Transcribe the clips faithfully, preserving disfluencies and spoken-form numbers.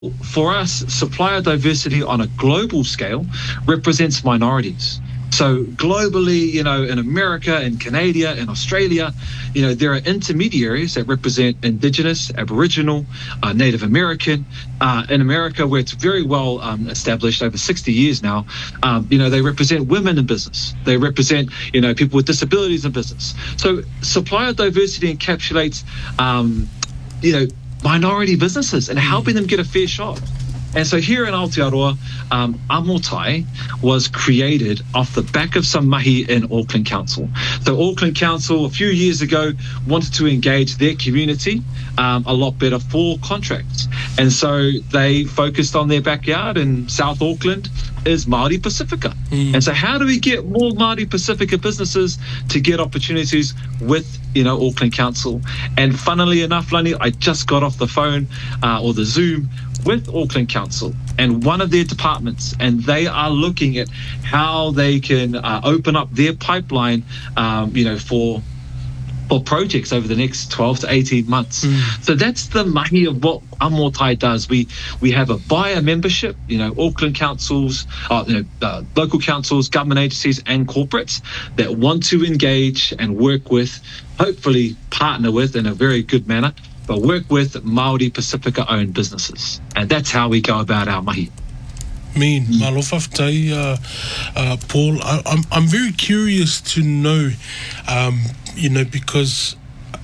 for us, supplier diversity on a global scale represents minorities. So globally, you know, in America, in Canada, in Australia, you know, there are intermediaries that represent Indigenous, Aboriginal, uh, Native American. Uh, in America, where it's very well um, established over sixty years now, um, you know, they represent women in business. They represent, you know, people with disabilities in business. So supplier diversity encapsulates, um, you know, minority businesses and helping them get a fair shot. And so here in Aotearoa, um, Amotai was created off the back of some mahi in Auckland Council. So Auckland Council a few years ago wanted to engage their community um, a lot better for contracts. And so they focused on their backyard in South Auckland is Māori Pacifica. Mm. And so how do we get more Māori Pacifica businesses to get opportunities with, you know, Auckland Council? And funnily enough, Lani, I just got off the phone uh, or the Zoom with Auckland Council and one of their departments, and they are looking at how they can uh, open up their pipeline, um, you know, for for projects over the next twelve to eighteen months. Mm. So that's the mahi of what Amotai does. We we have a buyer membership, you know, Auckland councils, uh, you know, uh, local councils, government agencies and corporates that want to engage and work with, hopefully partner with in a very good manner, but work with Māori Pacifica-owned businesses. And that's how we go about our mahi. Mean, malofa whtai, uh, uh, Paul. I, I'm I'm very curious to know, um, you know, because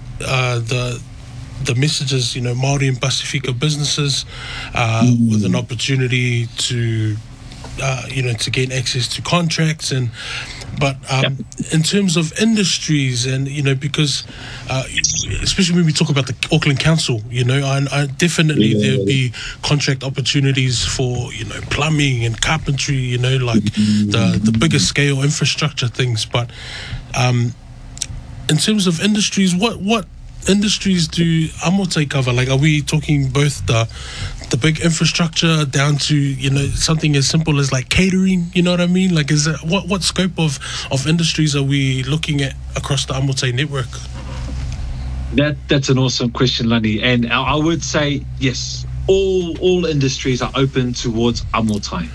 uh, the the messages, you know, Māori and Pacifica businesses uh, mm. with an opportunity to, uh, you know, to gain access to contracts and. But um, yep. in terms of industries and, you know, because uh, especially when we talk about the Auckland Council, you know, I, I definitely yeah. there'd be contract opportunities for, you know, plumbing and carpentry, you know, like the, the bigger scale infrastructure things. But um, in terms of industries, what, what industries do Amotai cover? Like, are we talking both the the big infrastructure down to, you know, something as simple as like catering, you know what I mean? Like, is it, what what scope of, of industries are we looking at across the Amotai network? That That's an awesome question, Lani. And I, I would say, yes, all all industries are open towards Amotai.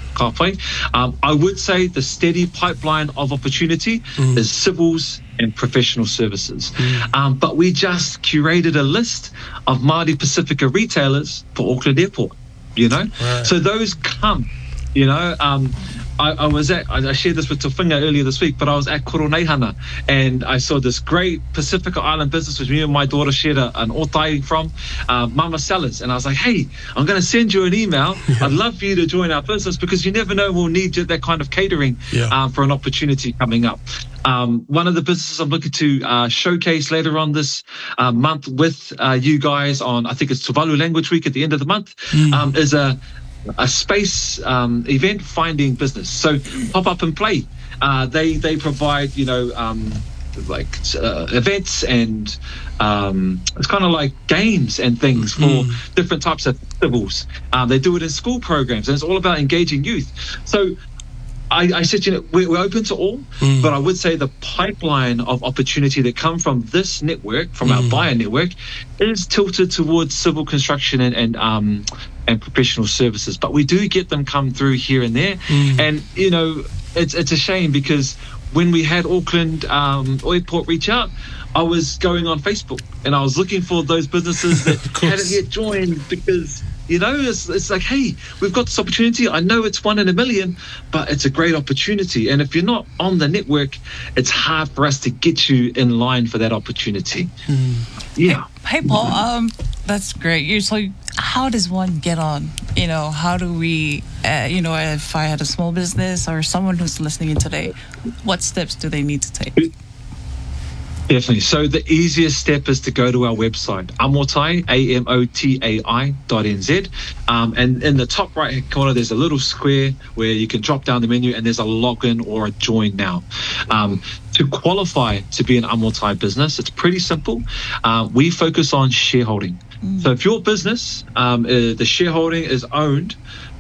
Um, I would say the steady pipeline of opportunity mm. is civils and professional services. Mm. Um, but we just curated a list of Māori Pacifica retailers for Auckland Airport, you know? Right. So those come, you know, um, I, I was at, I shared this with Tawhinga earlier this week, but I was at Koroneihana and I saw this great Pacifica Island business which me and my daughter shared a, an otai from, uh, Mama Sellers. And I was like, hey, I'm going to send you an email. Yeah. I'd love for you to join our business because you never know we'll need that kind of catering yeah. um, for an opportunity coming up. Um, one of the businesses I'm looking to uh, showcase later on this uh, month with uh, you guys on, I think it's Tuvalu Language Week at the end of the month, mm. um, is a a space um, event finding business. So Pop Up and Play, uh, they they provide, you know, um, like uh, events and um, it's kind of like games and things for mm. different types of festivals. Um, they do it in school programs and it's all about engaging youth. So I, I said, you know, we're, we're open to all, mm. but I would say the pipeline of opportunity that come from this network, from mm. our buyer network, is tilted towards civil construction and, and um and professional services. But we do get them come through here and there. Mm. And, you know, it's it's a shame because when we had Auckland um, Airport reach out, I was going on Facebook and I was looking for those businesses that hadn't yet joined because, you know, it's, it's like, hey, we've got this opportunity. I know it's one in a million, but it's a great opportunity. And if you're not on the network, it's hard for us to get you in line for that opportunity. Mm. Yeah. Hey, hey Paul, um, that's great. You're so, how does one get on? You know, how do we, uh, you know, if I had a small business or someone who's listening in today, what steps do they need to take? Definitely. So the easiest step is to go to our website, Amotai, A M O T A I dot N Z. Um, and in the top right corner, there's a little square where you can drop down the menu and there's a login or a join now. Um, to qualify to be an Amotai business, it's pretty simple. Uh, we focus on shareholding. Mm. So if your business, um, uh, the shareholding is owned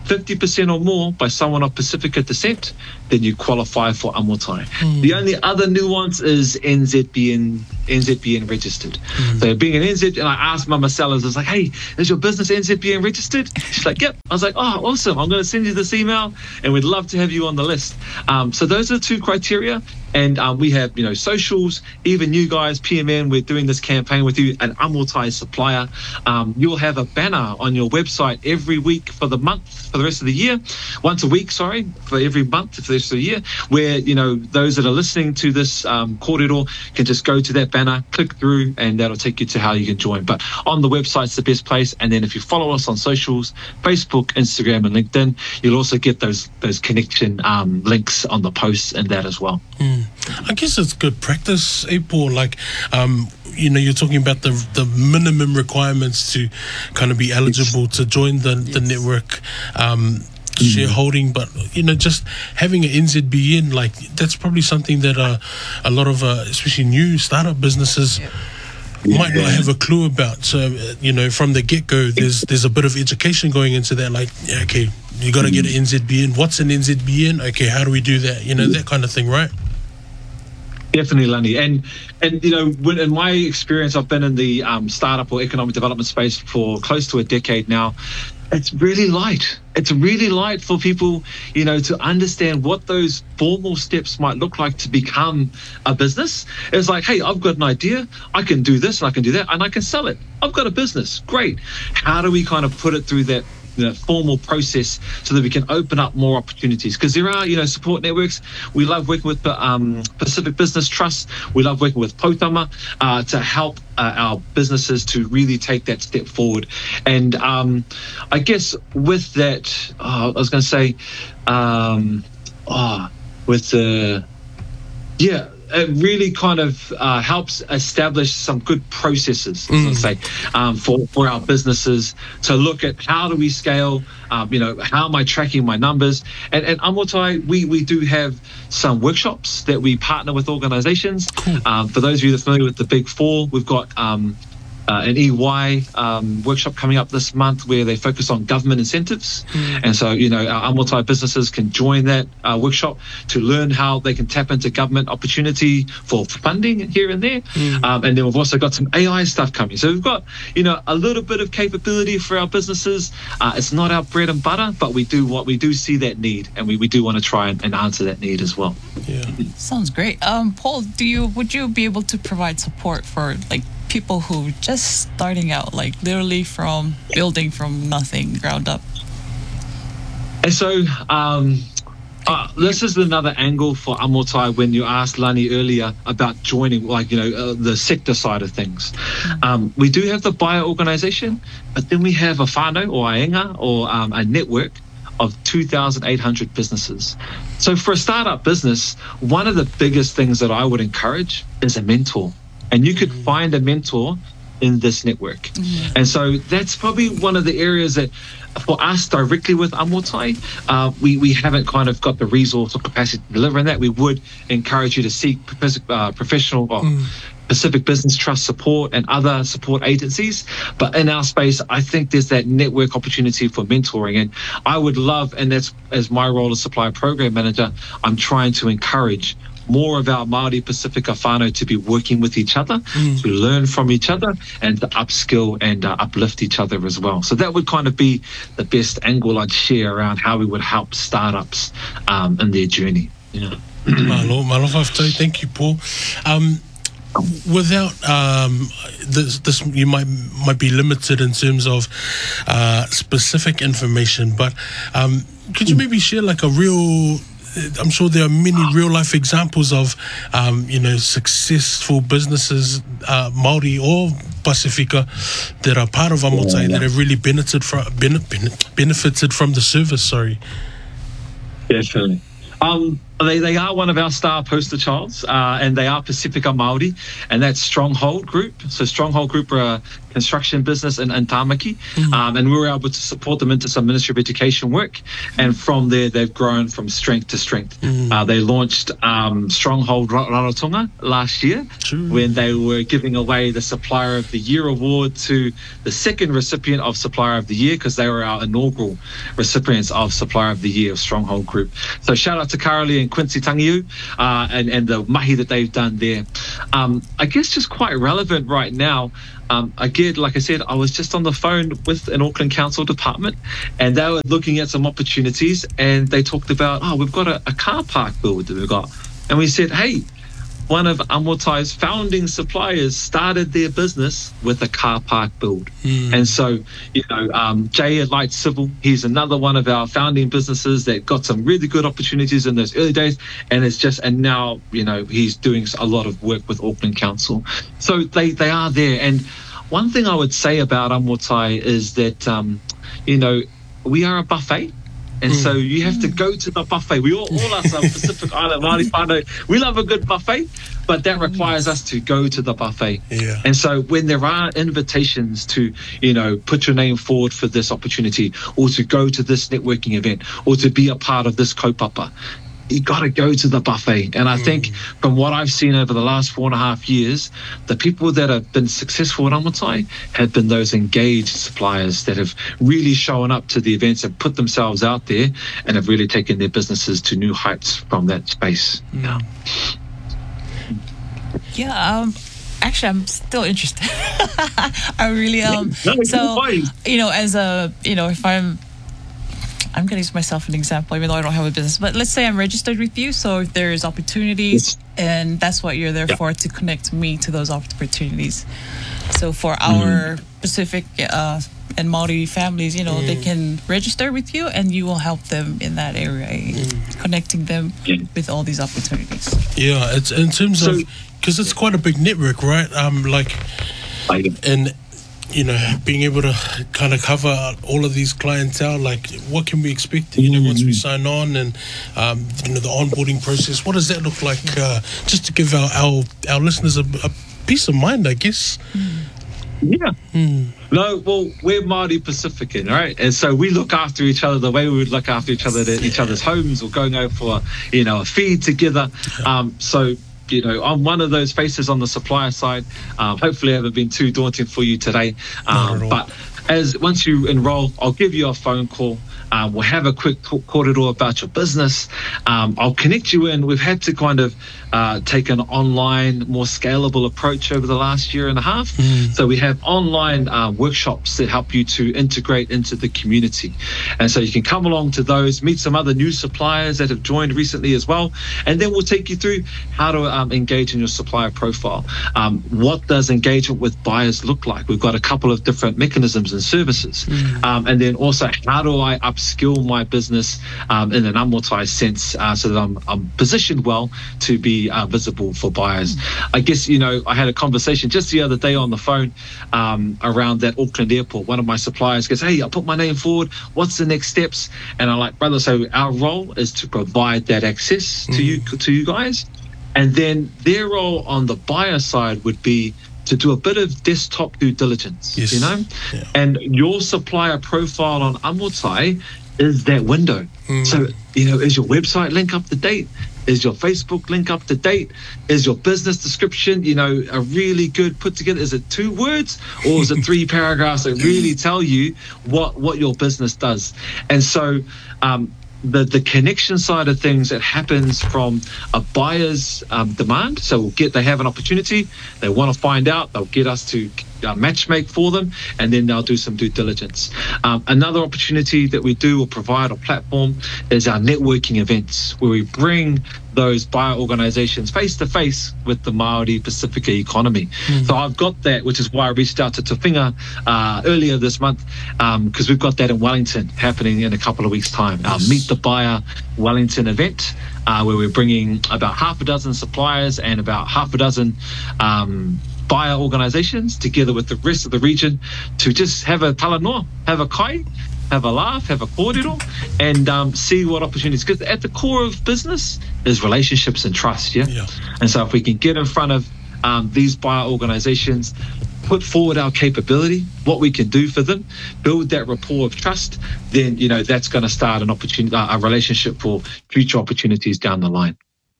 fifty percent or more by someone of Pacifica descent, then you qualify for Amotai. Mm. The only other nuance is N Z B N, N Z B N registered. Mm. So being an N Z, and I asked Mama Sellers, I was like, hey, is your business N Z B N registered? She's like, yep. I was like, oh, awesome. I'm going to send you this email and we'd love to have you on the list. Um, so those are the two criteria. And um, we have, you know, socials, even you guys, P M N, we're doing this campaign with you, an Amotai supplier. Um, you'll have a banner on your website every week for the month, for the rest of the year, once a week, sorry, for every month for the rest of the year, where, you know, those that are listening to this um, kōrero can just go to that banner, click through, and that'll take you to how you can join. But on the website's the best place. And then if you follow us on socials, Facebook, Instagram, and LinkedIn, you'll also get those those connection um, links on the posts and that as well. Mm. I guess it's good practice, eh, Paul? Like, um, you know, you're talking about the the minimum requirements to kind of be eligible yes. to join the, the yes. network um, mm. shareholding, but, you know, just having an N Z B N, like, that's probably something that uh, a lot of, uh, especially new startup businesses, yeah. Yeah. might not have a clue about. So, uh, you know, from the get-go, there's there's a bit of education going into that. Like, yeah, okay, you got to mm. get an N Z B N. What's an N Z B N? Okay, how do we do that? You know, that kind of thing, right? Definitely, Lani. And, and you know, when, in my experience, I've been in the um, startup or economic development space for close to a decade now. It's really light. It's really light for people, you know, to understand what those formal steps might look like to become a business. It's like, hey, I've got an idea. I can do this and I can do that and I can sell it. I've got a business. Great. How do we kind of put it through that, you know, formal process so that we can open up more opportunities? Because there are, you know, support networks. We love working with um, Pacific Business Trust. We love working with Potama uh, to help uh, our businesses to really take that step forward. And um, I guess with that, oh, I was going to say, um, oh, with the, yeah, it really kind of uh, helps establish some good processes, mm. let's say, um, for, for our businesses to look at how do we scale, um, you know, how am I tracking my numbers? And at Amotai, we, we do have some workshops that we partner with organizations. Cool. Um, for those of you that are familiar with the Big Four, we've got um, Uh, an E Y um, workshop coming up this month where they focus on government incentives. Mm. And so, you know, our Amotai businesses can join that uh, workshop to learn how they can tap into government opportunity for funding here and there. Mm. Um, and then we've also got some A I stuff coming. So we've got, you know, a little bit of capability for our businesses. Uh, it's not our bread and butter, but we do what we do see that need, and we, we do want to try and, and answer that need as well. Yeah. Sounds great. Um, Paul, do you would you be able to provide support for like people who are just starting out, like literally from building from nothing, ground up? And so um, uh, this is another angle for Amotai when you asked Lani earlier about joining, like, you know, uh, the sector side of things. Mm-hmm. Um, we do have the buyer organization, but then we have a whānau or ainga or um, a network of two thousand eight hundred businesses. So for a startup business, one of the biggest things that I would encourage is a mentor. And you could mm. find a mentor in this network. Mm. And so that's probably one of the areas that for us directly with Amotai, uh, we, we haven't kind of got the resource or capacity to deliver in that. We would encourage you to seek uh, professional or mm. Pacific Business Trust support and other support agencies. But in our space, I think there's that network opportunity for mentoring. And I would love, and that's as my role as supplier program manager, I'm trying to encourage more of our Māori Pacifica whānau to be working with each other, mm. to learn from each other, and to upskill and uh, uplift each other as well. So that would kind of be the best angle I'd share around how we would help startups um, in their journey. Yeah. Malo, malo whawhitau. Thank you, Paul. Um, without um, this, this, you might might be limited in terms of uh, specific information, but um, could you maybe share like a real, I'm sure there are many real-life examples of, um, you know, successful businesses, uh, Māori or Pacifica, that are part of Amotai, yeah. that have really benefited from, benefited from the service, sorry. Definitely. Um, They they are one of our star poster childs, uh, and they are Pacifica Māori, and that's Stronghold Group. So Stronghold Group are a construction business in, in Tāmaki, mm-hmm. um, and we were able to support them into some Ministry of Education work, and from there they've grown from strength to strength. Mm-hmm. Uh, they launched um, Stronghold Rarotonga last year, True. when they were giving away the Supplier of the Year award to the second recipient of Supplier of the Year, because they were our inaugural recipients of Supplier of the Year of Stronghold Group. So shout out to Carolee and Quincy Tangiu, uh, and, and the mahi that they've done there. Um, I guess just quite relevant right now. Um, again, like I said, I was just on the phone with an Auckland Council department, and they were looking at some opportunities, and they talked about, oh, we've got a, a car park build that we've got. And we said, hey, one of Amotai's founding suppliers started their business with a car park build. Mm. And so, you know, um, Jay at Light Civil, he's another one of our founding businesses that got some really good opportunities in those early days. And it's just, and now, you know, he's doing a lot of work with Auckland Council. So they, they are there. And one thing I would say about Amotai is that, um, you know, we are a buffet. And mm. so you have to go to the buffet. We all, all us are Pacific Island Māori whānau. We love a good buffet, but that requires us to go to the buffet. Yeah. And so when there are invitations to, you know, put your name forward for this opportunity, or to go to this networking event, or to be a part of this kaupapa, you got to go to the buffet. And I mm. think from what I've seen over the last four and a half years, the people that have been successful at Amotai have been those engaged suppliers that have really shown up to the events and put themselves out there and have really taken their businesses to new heights from that space. Mm. Yeah. Yeah. Um, actually, I'm still interested. I really um. No, so you know, as a you know, if I'm. I'm going to use myself an example, even though I don't have a business. But let's say I'm registered with you. So if there's opportunities, and that's what you're there yeah. for, to connect me to those opportunities. So for our mm. Pacific uh, and Māori families, you know, mm. they can register with you, and you will help them in that area, mm. connecting them yeah. with all these opportunities. Yeah, it's in terms so, of, because it's quite a big network, right? Um, like, and you know, being able to kind of cover all of these clientele, like what can we expect, you know, once we sign on, and, um, you know, the onboarding process, what does that look like? Uh, just to give our, our, our listeners a, a peace of mind, I guess. Yeah. Mm. No, well, we're Māori Pacifican, right? And so we look after each other the way we would look after each other at each other's homes, or going over for, you know, a feed together. Um, so, you know, I'm one of those faces on the supplier side. Um, hopefully I haven't been too daunting for you today. Um, but as once you enroll, I'll give you a phone call. Um, we'll have a quick talk, corridor about your business. Um, I'll connect you in. We've had to kind of uh, take an online, more scalable approach over the last year and a half. Mm. So we have online uh, workshops that help you to integrate into the community. And so you can come along to those, meet some other new suppliers that have joined recently as well. And then we'll take you through how to um, engage in your supplier profile. Um, what does engagement with buyers look like? We've got a couple of different mechanisms and services. Mm. Um, and then also, how do I upskill my business um, in an Amotai sense, uh, so that I'm, I'm positioned well to be uh, visible for buyers. Mm. I guess, you know, I had a conversation just the other day on the phone um, around that Auckland airport. One of my suppliers goes, hey, I put my name forward. What's the next steps? And I'm like, brother, so our role is to provide that access to mm. you, to you guys. And then their role on the buyer side would be to do a bit of desktop due diligence, yes. you know? Yeah. And your supplier profile on Amotai is that window. Mm. So, you know, is your website link up to date? Is your Facebook link up to date? Is your business description, you know, a really good put together? Is it two words, or is it three paragraphs that really tell you what, what your business does? And so, um, the the connection side of things that happens from a buyer's um, demand. So we'll get, they have an opportunity, they want to find out, they'll get us to uh, match make for them, and then they'll do some due diligence. Um, another opportunity that we do or provide a platform is our networking events, where we bring those buyer organizations face to face with the Māori Pacifica economy. Mm-hmm. So I've got that, which is why I reached out to Te Whinga uh, earlier this month, because um, we've got that in Wellington happening in a couple of weeks' time. Our yes. Meet the Buyer Wellington event, uh, where we're bringing about half a dozen suppliers and about half a dozen um, buyer organizations together with the rest of the region to just have a talanoa, have a kai, have a laugh, have a kōrero, and um, see what opportunities. Because at the core of business is relationships and trust, yeah? Yeah. And so if we can get in front of um, these buyer organizations, put forward our capability, what we can do for them, build that rapport of trust, then, you know, that's going to start an opportunity, a relationship for future opportunities down the line.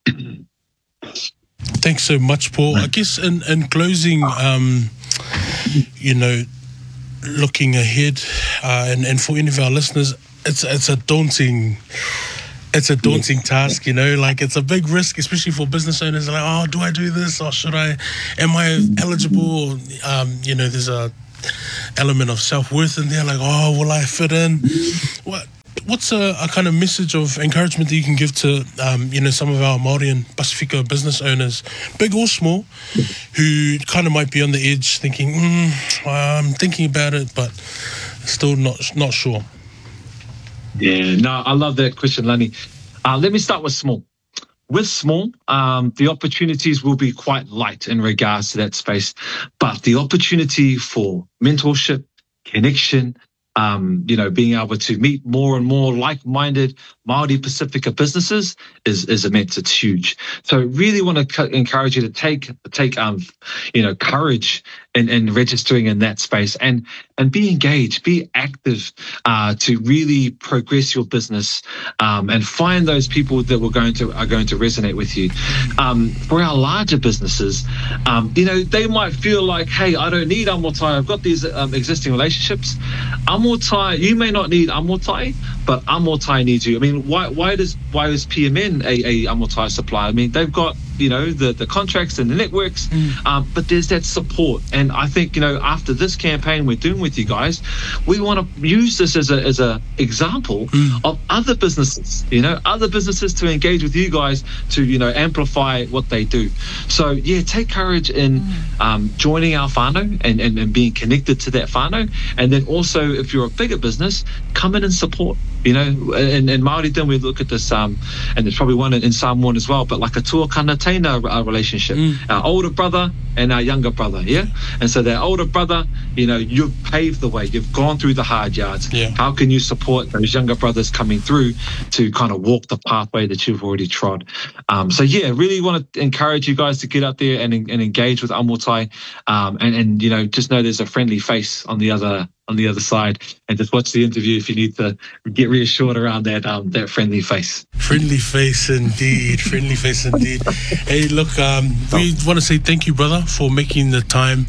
Thanks so much, Paul. I guess in, in closing, um, you know, looking ahead, uh, and, and for any of our listeners, it's it's a daunting it's a daunting task, you know, like it's a big risk, especially for business owners. Like, oh, do I do this or should I? Am I eligible? Um, you know, there's a element of self-worth in there, like, oh, will I fit in? What? What's a, a kind of message of encouragement that you can give to, um, you know, some of our Māori and Pasifika business owners, big or small, who kind of might be on the edge thinking, mm, I'm thinking about it, but still not not sure? Yeah, no, I love that question, Lani. Uh, let me start with small. With small, um, the opportunities will be quite light in regards to that space, but the opportunity for mentorship, connection, Um, you know, being able to meet more and more like-minded Māori Pasifika businesses is is immense. It's huge. So really want to co- encourage you to take take um, you know, courage in, in registering in that space and and be engaged, be active uh, to really progress your business um, and find those people that were going to are going to resonate with you. Um, for our larger businesses, um, you know, they might feel like, hey, I don't need Amotai. I've got these um, existing relationships. Amotai, you may not need Amotai, but Amotai needs you. I mean, why why does why is P M N a, a Amotai supplier? I mean, they've got, you know, the, the contracts and the networks, mm. um, but there's that support. And I think, you know, after this campaign we're doing with you guys, we want to use this as a as a example mm. of other businesses, you know, other businesses to engage with you guys to, you know, amplify what they do. So, yeah, take courage in mm. um, joining our whānau and, and, and being connected to that whānau. And then also, if you're a bigger business, come in and support. You know, in, in Māoridom, we look at this, um, and there's probably one in, in Samoan as well, but like a tuakana teina uh, relationship. Mm. Our older brother and our younger brother, yeah? And so that older brother, you know, you've paved the way. You've gone through the hard yards. Yeah. How can you support those younger brothers coming through to kind of walk the pathway that you've already trod? Um, so, yeah, really want to encourage you guys to get out there and, and engage with Amotai um, and, and, you know, just know there's a friendly face on the other on the other side, and just watch the interview if you need to get reassured around that um, that friendly face. Friendly face indeed, friendly face indeed. Hey, look, um, we want to say thank you, brother, for making the time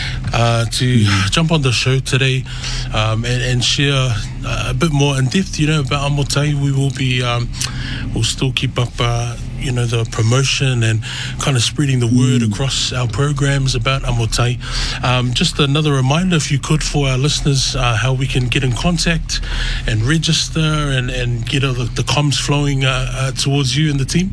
uh, to mm. jump on the show today um, and, and share uh, a bit more in depth, you know, about Amotai. We will be, um, we'll still keep up uh, you know, the promotion and kind of spreading the word mm. across our programs about Amotai. Um, just another reminder, if you could, for our listeners, uh, how we can get in contact and register and, and get uh, the, the comms flowing uh, uh, towards you and the team.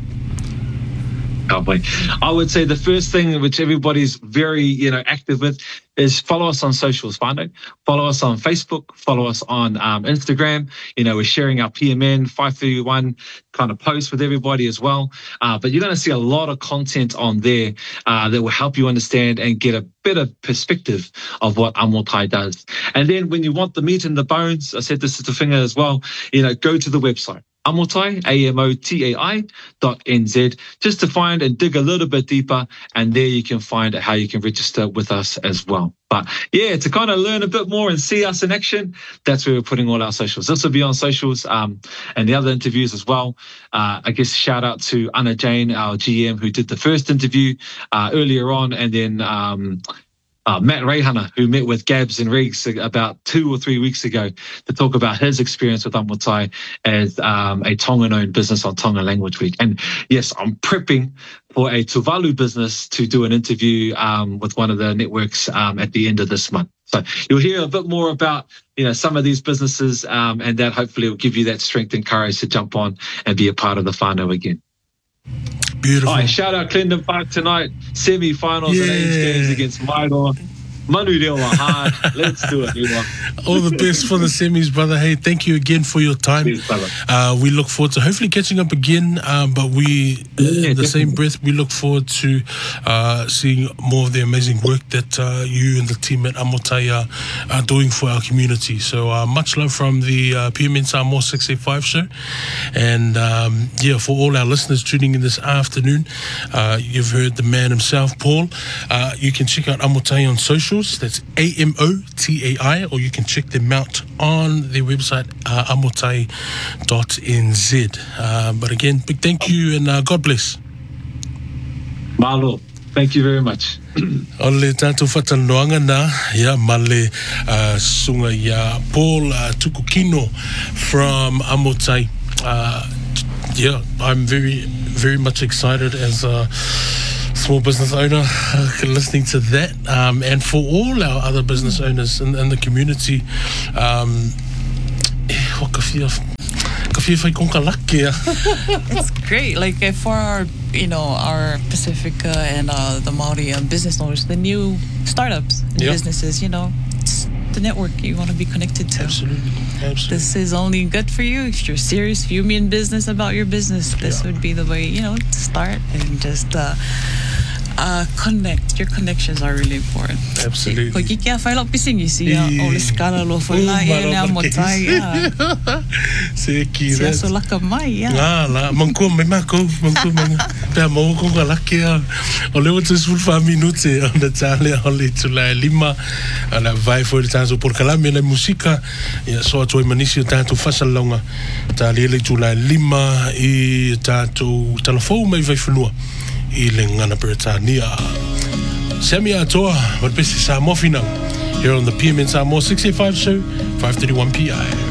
Oh boy. I would say the first thing which everybody's very, you know, active with is follow us on socials, whānau. Follow us on Facebook, follow us on um, Instagram. You know, we're sharing our P M N five thirty-one kind of posts with everybody as well. Uh, but you're going to see a lot of content on there uh, that will help you understand and get a better perspective of what Amotai does. And then when you want the meat and the bones, I said this to Finger as well, you know, go to the website. Amotai, A M O T A I dot N Z, just to find and dig a little bit deeper, and there you can find how you can register with us as well. But yeah, to kind of learn a bit more and see us in action, that's where we're putting all our socials. This will be on socials um, and the other interviews as well. Uh, I guess shout out to Anna Jane, our G M, who did the first interview uh, earlier on, and then um, Uh, Matt Reihana, who met with Gabs and Riggs about two or three weeks ago to talk about his experience with Amotai as um, a Tongan-owned business on Tonga Language Week. And yes, I'm prepping for a Tuvalu business to do an interview um, with one of the networks um, at the end of this month. So you'll hear a bit more about, you know, some of these businesses um, and that hopefully will give you that strength and courage to jump on and be a part of the whānau again. Beautiful. All right, shout out Clendon Park tonight, semi-finals yeah. and age games against Maior. Manu rewa hard. Let's do it, rewa. All the best for the semis, brother. Hey, thank you again for your time. Yes, brother. Uh, we look forward to hopefully catching up again. Um, but we, uh, Yeah, in the same definitely. breath, we look forward to uh, seeing more of the amazing work that uh, you and the team at Amotai are, are doing for our community. So uh, much love from the uh, P M N Samoa six eighty-five show. And um, yeah, for all our listeners tuning in this afternoon, uh, you've heard the man himself, Paul. Uh, you can check out Amotai on socials. That's A M O T A I, or you can check them out on their website, uh, amotai dot n z. Uh, but again, big thank you and uh, God bless. Malo, thank you very much. O le tātou whatanoanga nā, ia male uh, sunga ia Paul uh, Tukukino from Amotai. Uh, yeah, I'm very, very much excited as a small business owner uh, listening to that. Um, and for all our other business owners in, in the community, um, eh, o ka whia, ka whia whai kong ka lake a. It's great. Like uh, for our, you know, our Pacifica and uh, the Maori uh, business owners, the new startups, and Yeah. businesses, you know, it's the network you want to be connected to. Absolutely, absolutely. This is only good for you if you're serious, if you mean business about your business. This Yeah. would be the way, you know, to start and just uh, uh, connect. Your connections are really important. Absolutely. Ko kiki a whaila pisingi si a o le skala lo whaila Oh, e le a maro motai a. Se ki Si a that's- so laka mai a. Ngā la, mangko me mako, mangko me pēr mau ko ka lake a. O leo te sulfa minute o na tāle o le tula e lima. A la vai fo le tātou por kalame le musika. Ia so atoi manisi o tātou whasalonga. Tā le le tula e lima i tātou talafou mai vai whanua. I le ngana Britannia. Semi atoa, wat beste sa mofinang. Here on the P M N Samoa six eighty-five show, five thirty-one P I.